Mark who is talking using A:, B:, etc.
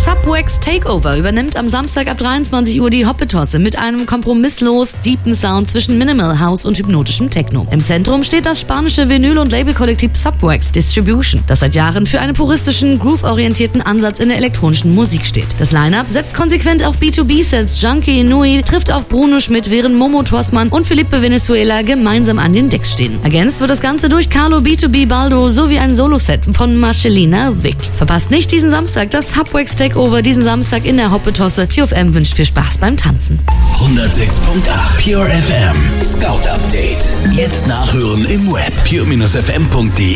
A: Subwax Takeover übernimmt am Samstag ab 23 Uhr die Hoppetosse mit einem kompromisslos deepen Sound zwischen Minimal House und hypnotischem Techno. Im Zentrum steht das spanische Vinyl- und Labelkollektiv Subwax Distribution, das seit Jahren für einen puristischen, groove-orientierten Ansatz in der elektronischen Musik steht. Das Line-Up setzt konsequent auf B2B-Sets. Junkie Inui trifft auf Bruno Schmidt, während Momo Tossmann und Felipe Venezuela gemeinsam an den Decks stehen. Ergänzt wird das Ganze durch Carlo B2B Baldo sowie ein Solo-Set von Marcelina Wick. Verpasst nicht diesen Samstag das Subwax Takeover diesen Samstag in der Hoppetosse. Pure FM wünscht viel Spaß beim Tanzen.
B: 106.8 Pure FM Scout Update. Jetzt nachhören im Web pure-fm.de.